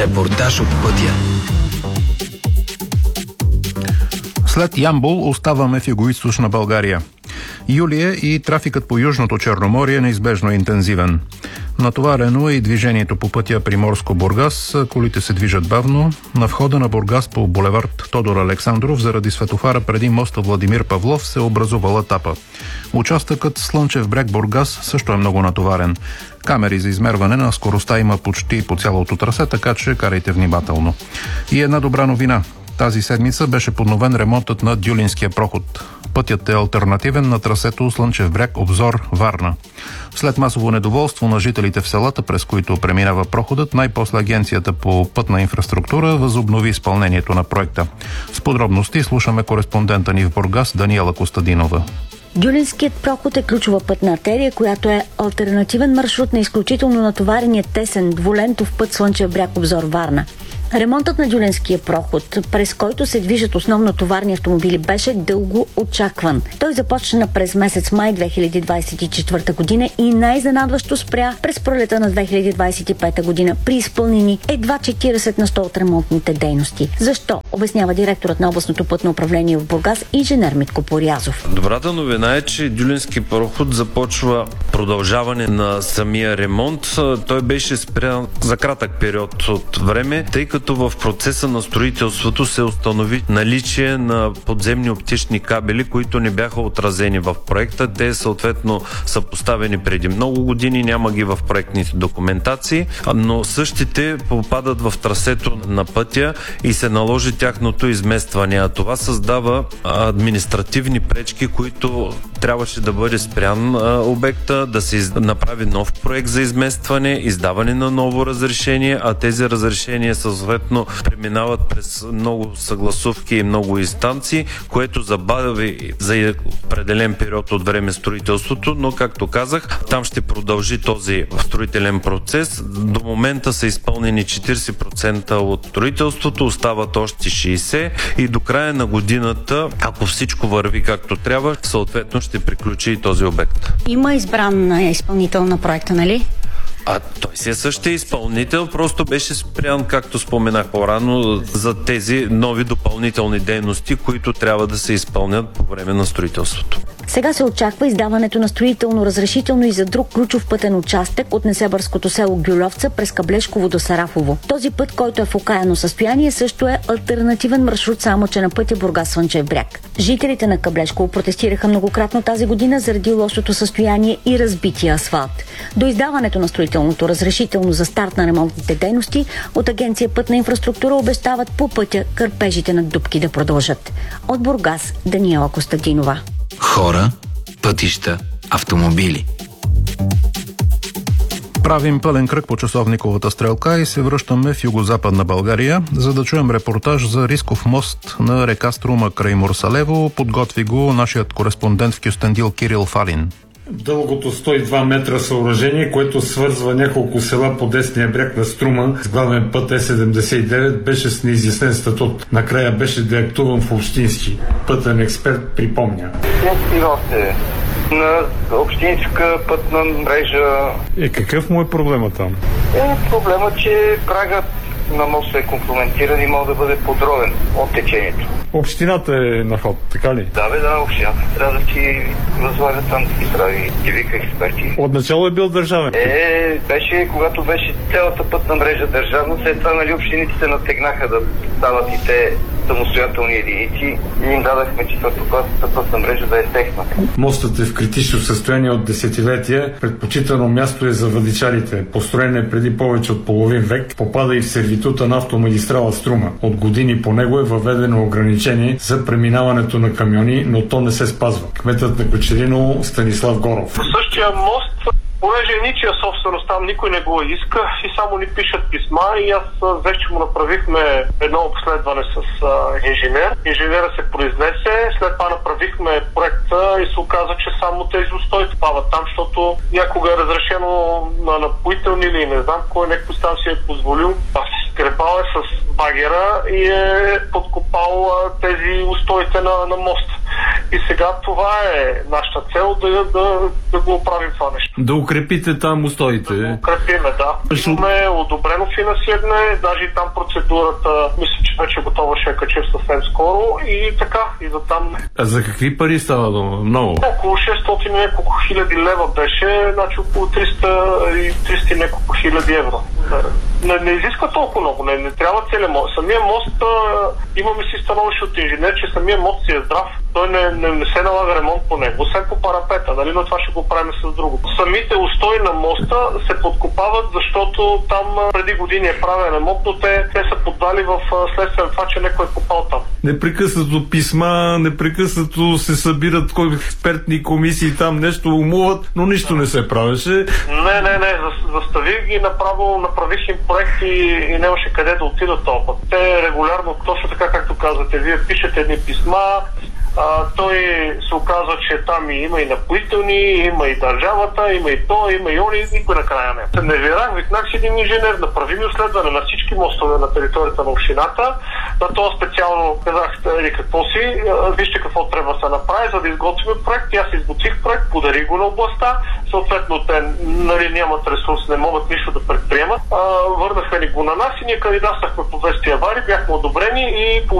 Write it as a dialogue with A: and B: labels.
A: Репортаж от пътя.
B: След Ямбол оставаме в югоизточна България. Юлия и трафикът по Южното Черноморие е неизбежно интензивен. Натоварено е и движението по пътя Приморско-Бургас. Колите се движат бавно. На входа на Бургас по булевард Тодор Александров заради светофара преди моста Владимир Павлов се образувала тапа. Участъкът Слънчев бряг Бургас също е много натоварен. Камери за измерване на скоростта има почти по цялото трасе, така че карайте внимателно. И една добра новина. Тази седмица беше подновен ремонтът на Дюлинския проход. Пътят е алтернативен на трасето Слънчев бряг Обзор Варна. След масово недоволство на жителите в селата, през които преминава проходът, най-после Агенцията по пътна инфраструктура възобнови изпълнението на проекта. С подробности слушаме кореспондента ни в Бургас Даниела Костадинова.
C: Дюлинският проход е ключова пътна артерия, която е алтернативен маршрут на изключително натоварения тесен двулентов път Слънчев бряг Обзор Варна. Ремонтът на Дюлинския проход, през който се движат основно товарни автомобили, беше дълго очакван. Той започна през месец май 2024 година и най-занадващо спря през пролета на 2025 година при изпълнени едва 40 на 100 от ремонтните дейности. Защо? Обяснява директорът на областното пътно управление в Бургас инженер Митко Порязов.
D: Добрата новина е, че Дюлински проход започва продължаване на самия ремонт. Той беше спрян за кратък период от време, тъй като в процеса на строителството се установи наличие на подземни оптични кабели, които не бяха отразени в проекта. Те съответно са поставени преди много години, няма ги в проектните документации, но същите попадат в трасето на пътя и се наложи тяхното изместване. А това създава административни пречки, които трябваше да бъде спрян обекта, да се направи нов проект за изместване, издаване на ново разрешение, а тези разрешения съответно преминават през много съгласувки и много инстанции, което забави за определен период от време строителството, но както казах, там ще продължи този строителен процес. До момента са изпълнени 40% от строителството, остават още 60% и до края на годината, ако всичко върви както трябва, съответно ще приключи и този обект.
C: Има избран изпълнител на проекта, нали?
D: Той си е същия изпълнител, просто беше спрян, както споменах по-рано, за тези нови допълнителни дейности, които трябва да се изпълнят по време на строителството.
C: Сега се очаква издаването на строително разрешително и за друг ключов пътен участък от несебърското село Гюльовца през Каблешково до Сарафово. Този път, който е в окаяно състояние, също е алтернативен маршрут, само че на пътя Бургас-Слънчев бряг. Жителите на Каблешково протестираха многократно тази година заради лошото състояние и разбития асфалт. До издаването на строителното разрешително за старт на ремонтните дейности от Агенция пътна инфраструктура обещават по пътя кърпежите на дупки да продължат. От Бургас Даниела Костадинова.
A: Хора, пътища, автомобили.
B: Правим пълен кръг по часовниковата стрелка и се връщаме в югозападна България, за да чуем репортаж за рисков мост на река Струма край Мурсалево. Подготви го нашият кореспондент в Кюстендил Кирил Фалин.
E: Дългото 102 метра съоръжение, което свързва няколко села по десния бряг на Струма с главен път Е79, беше с неизяснен статут. Накрая беше деактуван в общински. Пътен експерт припомня.
F: На общинска пътна мрежа.
E: Какъв му е проблема там?
F: Проблема, че прагът на моста е компрометиран и може да бъде подровен от течението.
E: Общината е на ход, така ли?
F: Да, общината трябва да ти възлага там да ти прави, ти вика експерти.
E: Отначало е бил държавен?
F: Когато беше цялата пътна мрежа държавна, след това общините се натегнаха да стават и те самостоятелни единици и им дадахме четвъртокласната пътна мрежа да е техна.
E: Мостът е в критично състояние от десетилетия. Предпочитано място е за въдичарите. Построен е преди повече от половин век. Попада и в сервитута на автомагистрала Струма. От години по него е въведено ограничение за преминаването на камиони, но то не се спазва. Кметът на Кочериново Станислав Горов.
G: Същия мост, понеже е ничия собственост, там никой не го иска и само ни пишат писма и аз вече му направихме едно обследване с инженер. Инженера се произнесе, след това направихме проекта и се оказа, че само тези устои плават там, защото някога е разрешено на напоителни или не знам кой някой там си е позволил. Скрепал е с багера и е подкопал тези устоите на моста. И сега това е нашата цел да го оправим това нещо.
H: Да укрепите там устоите.
G: Да укрепиме, да. Имаме одобрено финансиране, даже и там процедурата, мисля, че вече готова, ще я качим съвсем скоро и така, и за там.
H: А за какви пари става дума? Много?
G: Около 600 и няколко хиляди лева беше, значи около 300 и няколко хиляди евро. Не изисква толкова много, не трябва целият мост. Самия мост, имаме си становище от инженер, че самия мост си е здрав. Той не се налага ремонт по него, освен по парапета, нали? Но това ще го правим с друго. Самите устои на моста се подкопават, защото там преди години е правен ремонт, но те са поддали в следствие на това, че някой е попал там.
H: Непрекъснато писма, непрекъснато се събират експертни комисии, там нещо умуват, но нищо не се правеше.
G: Не, заставих ги направих им проекти и нямаше къде да отидат този път. Те регулярно, точно така както казвате, вие пишете едни писма, той се оказва, че там има и напоителни, има и държавата, има и то, има и они, никой накрая не. Не вирах, викнах си един инженер, направи ми изследване на всички мостове на територията на общината. На това специално казах, какво си, вижте какво трябва да се направи, за да изготвим проект. И аз изготвих проект, подарих го на областта. Съответно, те нямат ресурс, не могат нищо да предприемат. Върнаха ни го на нас и ние кандидатствахме по 200 авари, бяхме одобрени и